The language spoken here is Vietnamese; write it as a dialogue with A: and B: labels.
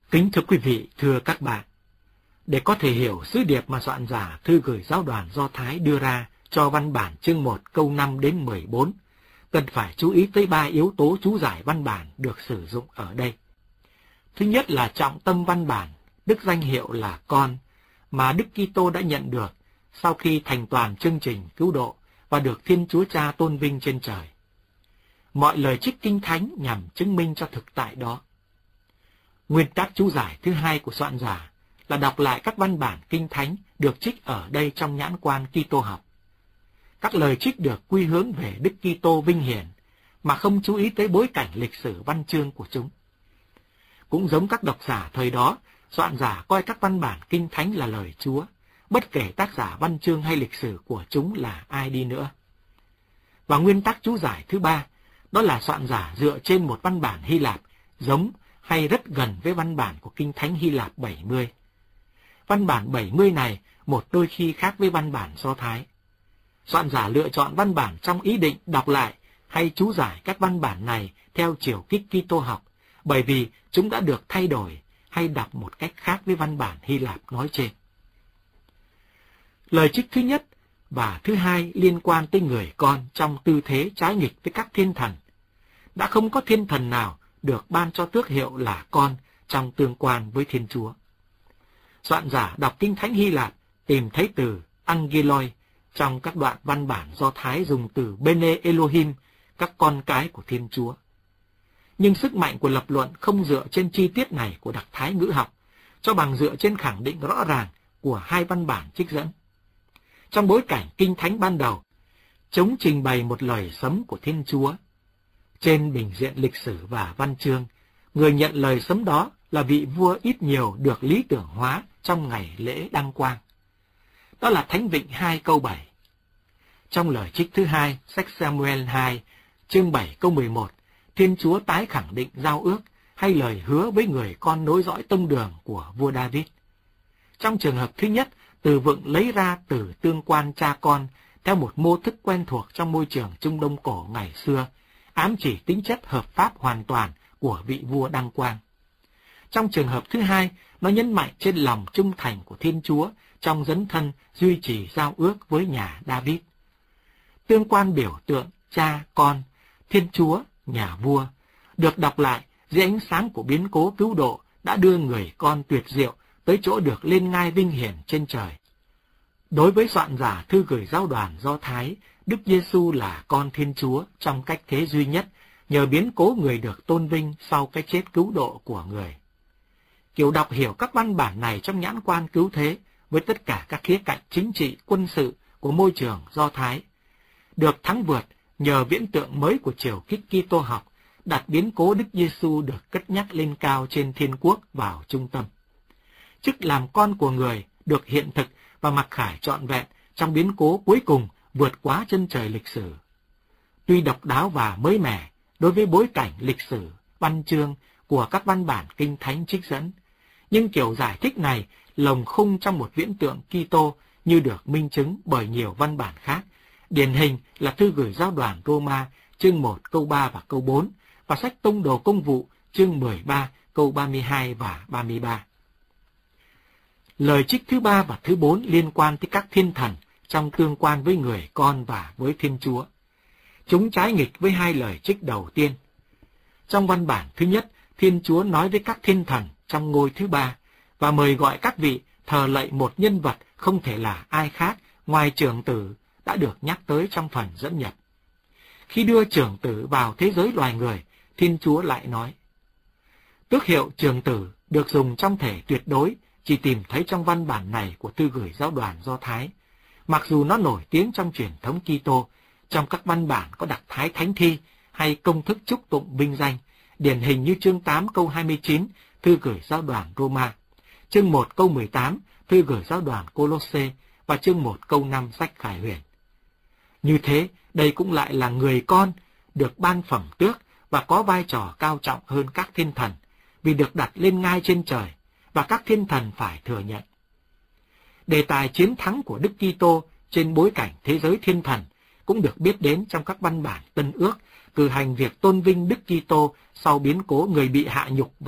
A: Kính thưa quý vị, thưa các bạn, để có thể hiểu sứ điệp mà soạn giả thư gửi giáo đoàn Do Thái đưa ra cho văn bản chương 1 câu 5 đến 14, cần phải chú ý tới 3 yếu tố chú giải văn bản được sử dụng ở đây. Thứ nhất là trọng tâm văn bản, đức danh hiệu là con, mà Đức Kitô đã nhận được sau khi thành toàn chương trình cứu độ và được Thiên Chúa Cha tôn vinh trên trời. Mọi lời trích Kinh Thánh nhằm chứng minh cho thực tại đó. Nguyên tắc chú giải thứ hai của soạn giả là đọc lại các văn bản Kinh Thánh được trích ở đây trong nhãn quan Kitô học. Các lời trích được quy hướng về Đức Kitô vinh hiển, mà không chú ý tới bối cảnh lịch sử văn chương của chúng. Cũng giống các độc giả thời đó, soạn giả coi các văn bản Kinh Thánh là lời Chúa, bất kể tác giả văn chương hay lịch sử của chúng là ai đi nữa. Và nguyên tắc chú giải thứ ba, đó là soạn giả dựa trên một văn bản Hy Lạp giống hay rất gần với văn bản của Kinh Thánh Hy Lạp 70. Văn bản 70 này một đôi khi khác với văn bản Do Thái. Soạn giả lựa chọn văn bản trong ý định đọc lại hay chú giải các văn bản này theo chiều kích Kitô học, bởi vì chúng đã được thay đổi hay đọc một cách khác với văn bản Hy Lạp nói trên. Lời trích thứ nhất và thứ hai liên quan tới người con trong tư thế trái nghịch với các thiên thần. Đã không có thiên thần nào được ban cho tước hiệu là con trong tương quan với Thiên Chúa. Soạn giả đọc Kinh Thánh Hy Lạp tìm thấy từ angeloi trong các đoạn văn bản Do Thái dùng từ Bene Elohim, các con cái của Thiên Chúa. Nhưng sức mạnh của lập luận không dựa trên chi tiết này của đặc thái ngữ học, cho bằng dựa trên khẳng định rõ ràng của hai văn bản trích dẫn. Trong bối cảnh Kinh Thánh ban đầu, chúng trình bày một lời sấm của Thiên Chúa. Trên bình diện lịch sử và văn chương, người nhận lời sấm đó là vị vua ít nhiều được lý tưởng hóa trong ngày lễ đăng quang. Đó là Thánh Vịnh 2 câu 7. Trong lời trích thứ hai, sách Samuel 2, chương 7 câu 11, Thiên Chúa tái khẳng định giao ước hay lời hứa với người con nối dõi tông đường của vua David. Trong trường hợp thứ nhất, từ vựng lấy ra từ tương quan cha con theo một mô thức quen thuộc trong môi trường Trung Đông cổ ngày xưa, ám chỉ tính chất hợp pháp hoàn toàn của vị vua đăng quang. Trong trường hợp thứ hai, nó nhấn mạnh trên lòng trung thành của Thiên Chúa trong dấn thân duy trì giao ước với nhà David. Tương quan biểu tượng cha con, Thiên Chúa, nhà vua, được đọc lại dưới ánh sáng của biến cố cứu độ đã đưa người con tuyệt diệu tới chỗ được lên ngai vinh hiển trên trời. Đối với soạn giả thư gửi giáo đoàn Do Thái, Đức Giêsu là con Thiên Chúa trong cách thế duy nhất, nhờ biến cố người được tôn vinh sau cái chết cứu độ của người. Kiểu đọc hiểu các văn bản này trong nhãn quan cứu thế với tất cả các khía cạnh chính trị, quân sự của môi trường Do Thái, được thắng vượt nhờ viễn tượng mới của chiều kích Kitô học, đặt biến cố Đức Giêsu được cất nhắc lên cao trên thiên quốc vào trung tâm. Chức làm con của người được hiện thực và mặc khải trọn vẹn trong biến cố cuối cùng vượt quá chân trời lịch sử. Tuy độc đáo và mới mẻ đối với bối cảnh lịch sử, văn chương của các văn bản Kinh Thánh trích dẫn, nhưng kiểu giải thích này lồng khung trong một viễn tượng Kitô như được minh chứng bởi nhiều văn bản khác, điển hình là thư gửi giáo đoàn Roma chương 1 câu 3 và câu 4 và sách Tông đồ công vụ chương 13 câu 32 và 33. Lời trích thứ ba và thứ 4 liên quan tới các thiên thần trong tương quan với người con và với Thiên Chúa. Chúng trái nghịch với hai lời trích đầu tiên. Trong văn bản thứ nhất, Thiên Chúa nói với các thiên thần trong ngôi thứ ba và mời gọi các vị thờ lạy một nhân vật không thể là ai khác ngoài trưởng tử đã được nhắc tới trong phần dẫn nhập. Khi đưa trưởng tử vào thế giới loài người, Thiên Chúa lại nói: tước hiệu trưởng tử được dùng trong thể tuyệt đối chỉ tìm thấy trong văn bản này của thư gửi giáo đoàn Do Thái, mặc dù nó nổi tiếng trong truyền thống Kitô, trong các văn bản có đặc thái thánh thi hay công thức chúc tụng vinh danh, điển hình như chương 8 câu 29 thư gửi giáo đoàn Roma, chương 1 câu 18 thư gửi giáo đoàn Colosse và chương 1 câu 5 sách Khải Huyền. Như thế, đây cũng lại là người con được ban phẩm tước và có vai trò cao trọng hơn các thiên thần, vì được đặt lên ngai trên trời và các thiên thần phải thừa nhận. Đề tài chiến thắng của Đức Kitô trên bối cảnh thế giới thiên thần cũng được biết đến trong các văn bản Tân Ước, cử hành việc tôn vinh Đức Kitô sau biến cố người bị hạ nhục